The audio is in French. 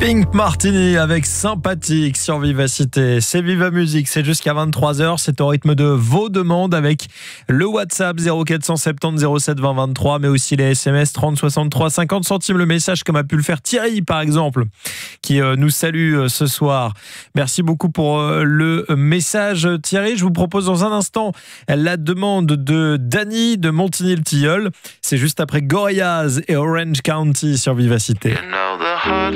Pink Martini avec Sympathique sur Vivacité. C'est Viva Musique, c'est jusqu'à 23h. C'est au rythme de vos demandes avec le WhatsApp 0470 07 20 23, mais aussi les SMS 30 63 50 centimes le message, comme a pu le faire Thierry par exemple, qui nous salue ce soir. Merci beaucoup pour le message Thierry. Je vous propose dans un instant la demande de Dany de Montigny-le-Tilleul. C'est juste après Gorillaz et Orange County sur Vivacité.